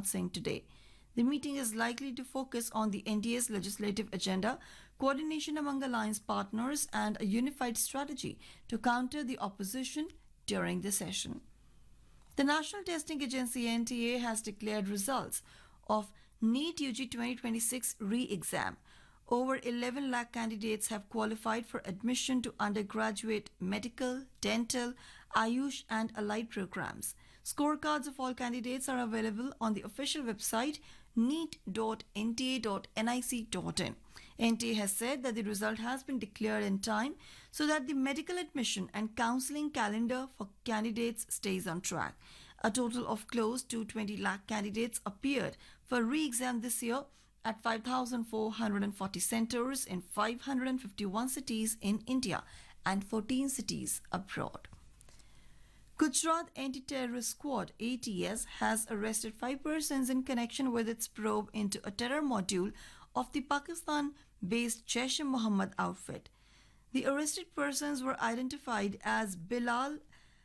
Singh today. The meeting is likely to focus on the NDA's legislative agenda, coordination among alliance partners, and a unified strategy to counter the opposition during the session. The National Testing Agency NTA has declared results of NEET UG 2026 re-exam. Over 11 lakh candidates have qualified for admission to undergraduate medical, dental, Ayush and allied programs. Scorecards of all candidates are available on the official website neet.nta.nic.in. NTA has said that the result has been declared in time so that the medical admission and counseling calendar for candidates stays on track. A total of close to 20 lakh candidates appeared for re-exam this year at 5,440 centers in 551 cities in India and 14 cities abroad. Gujarat Anti-Terrorist Squad ATS has arrested 5 persons in connection with its probe into a terror module of the Pakistan-based Jaish-e-Mohammed outfit. The arrested persons were identified as Bilal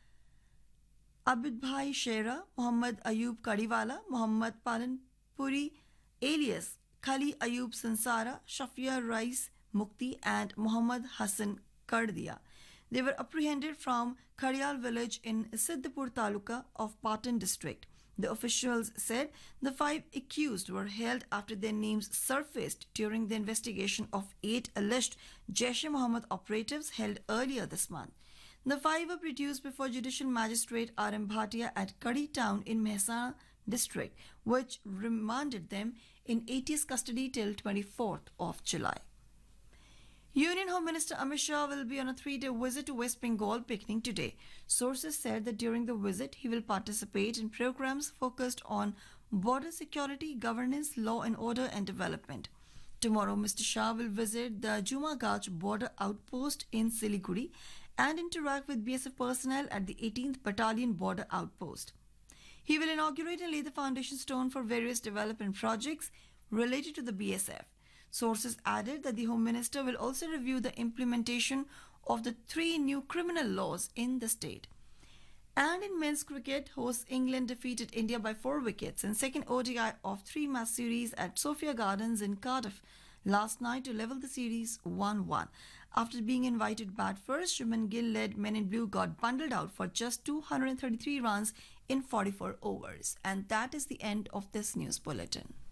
Abidbhai Shera, Muhammad Ayub Kadiwala, Muhammad Palanpuri alias Khali Ayub Sansara, Shafia Rais Mukti and Muhammad Hassan Kardia. They were apprehended from Khadial village in Siddhpur Taluka of Patan district. The officials said the 5 accused were held after their names surfaced during the investigation of 8 alleged Jaish-e-Mohammed operatives held earlier this month. The 5 were produced before Judicial Magistrate R.M. Bhatia at Kadi town in Mehsana district, which remanded them in AT's custody till 24th of July. Union Home Minister Amit Shah will be on a 3-day visit to West Bengal beginning today. Sources said that during the visit, he will participate in programs focused on border security, governance, law and order and development. Tomorrow, Mr. Shah will visit the Jumagaj border outpost in Siliguri and interact with BSF personnel at the 18th Battalion border outpost. He will inaugurate and lay the foundation stone for various development projects related to the BSF. Sources added that the Home Minister will also review the implementation of the 3 new criminal laws in the state. And in men's cricket, hosts England defeated India by 4 wickets in second ODI of 3-match series at Sophia Gardens in Cardiff last night to level the series 1-1. After being invited bat first, Shubman Gill-led Men in Blue got bundled out for just 233 runs in 44 overs. And that is the end of this news bulletin.